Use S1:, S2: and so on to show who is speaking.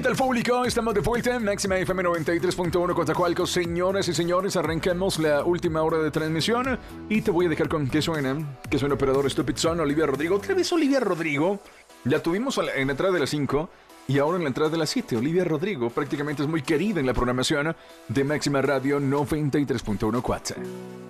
S1: tal, público? Estamos de vuelta en Máxima FM 93.1 Coatzacoalcos. Señoras y señores, arrancamos la última hora de transmisión y te voy a dejar con que suena operador Stupid Son, Olivia Rodrigo. Otra vez Olivia Rodrigo. La tuvimos en la entrada de las 5 y ahora en la entrada de las 7. Olivia Rodrigo prácticamente es muy querida en la programación de Máxima Radio 93.1 Coatzacoalcos.